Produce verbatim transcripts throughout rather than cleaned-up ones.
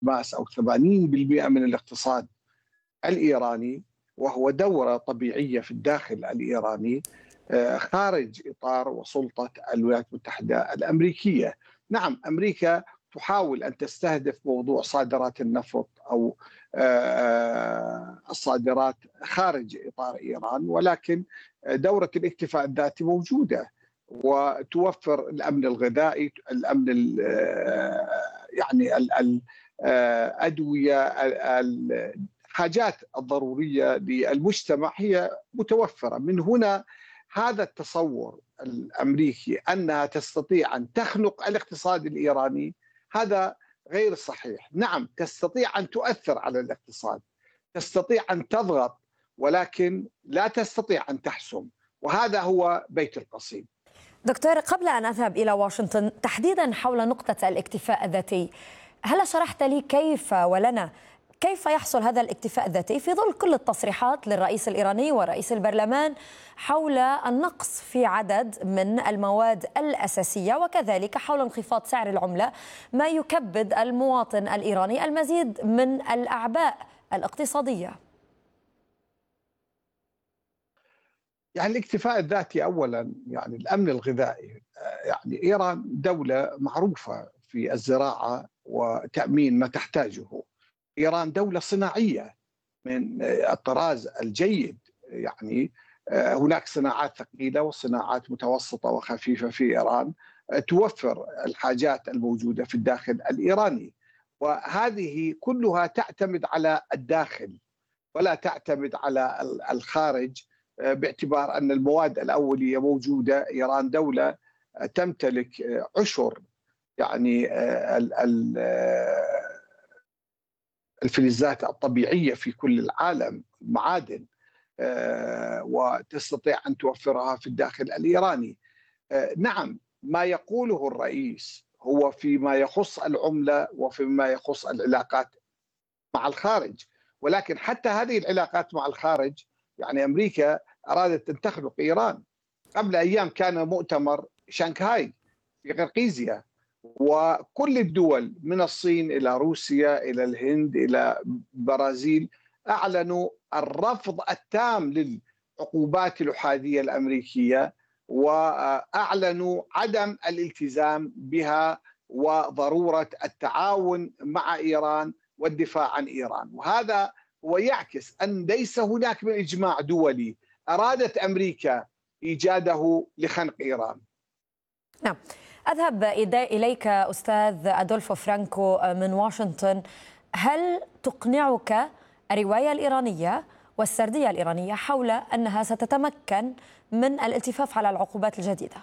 ماس أو ثمانين بالمئة من الاقتصاد الإيراني، وهو دورة طبيعية في الداخل الإيراني خارج إطار وسلطة الولايات المتحدة الأمريكية. نعم، أمريكا تحاول أن تستهدف موضوع صادرات النفط أو الصادرات خارج إطار إيران، ولكن دورة الاكتفاء الذاتي موجودة وتوفر الأمن الغذائي، الأمن يعني الأدوية، الحاجات الضرورية للمجتمع هي متوفرة. من هنا هذا التصور الأمريكي أنها تستطيع أن تخنق الاقتصاد الإيراني هذا غير صحيح. نعم، تستطيع أن تؤثر على الاقتصاد، تستطيع أن تضغط، ولكن لا تستطيع أن تحسم، وهذا هو بيت القصيد. دكتور، قبل أن أذهب إلى واشنطن تحديدا حول نقطة الاكتفاء الذاتي، هل شرحت لي كيف ولنا كيف يحصل هذا الاكتفاء الذاتي في ظل كل التصريحات للرئيس الإيراني ورئيس البرلمان حول النقص في عدد من المواد الأساسية، وكذلك حول انخفاض سعر العملة ما يكبد المواطن الإيراني المزيد من الأعباء الاقتصادية؟ يعني الاكتفاء الذاتي أولا، يعني الأمن الغذائي. يعني إيران دولة معروفة في الزراعة وتأمين ما تحتاجه. إيران دولة صناعية من الطراز الجيد، يعني هناك صناعات ثقيلة وصناعات متوسطة وخفيفة في إيران توفر الحاجات الموجودة في الداخل الإيراني، وهذه كلها تعتمد على الداخل ولا تعتمد على الخارج، باعتبار أن المواد الأولية موجودة. إيران دولة تمتلك عشر يعني الفلزات الطبيعية في كل العالم، معادن، وتستطيع أن توفرها في الداخل الإيراني. نعم، ما يقوله الرئيس هو فيما يخص العملة وفيما يخص العلاقات مع الخارج، ولكن حتى هذه العلاقات مع الخارج، يعني أمريكا أرادت أن تخنق إيران. قبل أيام كان مؤتمر شانغهاي في قرقيزيا، وكل الدول من الصين إلى روسيا إلى الهند إلى البرازيل أعلنوا الرفض التام للعقوبات الأحادية الأمريكية، وأعلنوا عدم الالتزام بها وضرورة التعاون مع إيران والدفاع عن إيران. وهذا هو يعكس أن ليس هناك من إجماع دولي أرادت أمريكا إيجاده لخنق إيران. نعم، أذهب إليك أستاذ أدولفو فرانكو من واشنطن. هل تقنعك الرواية الإيرانية والسردية الإيرانية حول أنها ستتمكن من الالتفاف على العقوبات الجديدة؟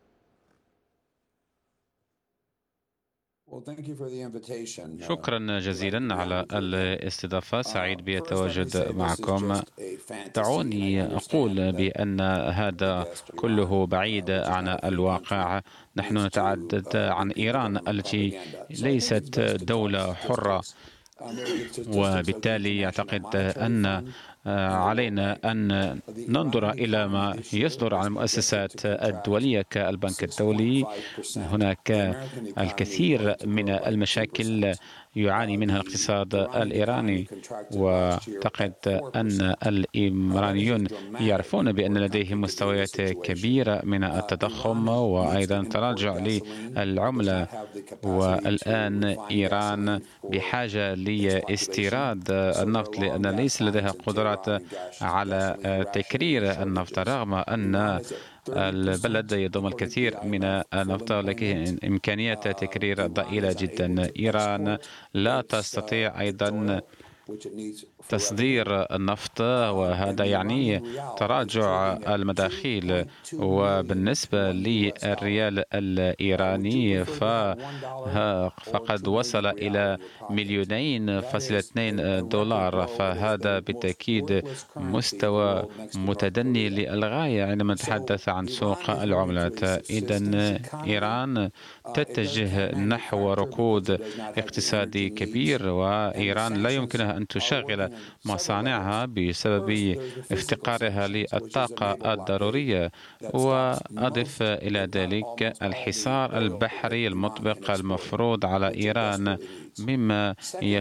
شكرا جزيلا على الاستضافة، سعيد بالتواجد معكم. دعوني أقول بأن هذا كله بعيد عن الواقع. نحن نتحدث عن إيران التي ليست دولة حرة، وبالتالي أعتقد أن علينا أن ننظر إلى ما يصدر عن المؤسسات الدولية كالبنك الدولي. هناك الكثير من المشاكل يعاني منها الاقتصاد الإيراني، وأعتقد أن الإيرانيون يعرفون بأن لديهم مستويات كبيرة من التضخم وأيضا تراجع للعملة، والآن إيران بحاجة لاستيراد النفط لأن ليس لديها قدرات على تكرير النفط، رغم أن البلد يضم الكثير من النفط لكن إمكانية تكرير ضئيلة جدا. إيران لا تستطيع أيضا تصدير النفط، وهذا يعني تراجع المداخيل. وبالنسبة للريال الإيراني فقد وصل إلى مليونين فاصلة اثنين دولار، فهذا بالتأكيد مستوى متدني للغاية عندما نتحدث عن سوق العملات. إذن إيران تتجه نحو ركود اقتصادي كبير، وإيران لا يمكنها أن تشغل مصانعها بسبب افتقارها للطاقة الضرورية. وأضف إلى ذلك الحصار البحري المطبق المفروض على إيران، مما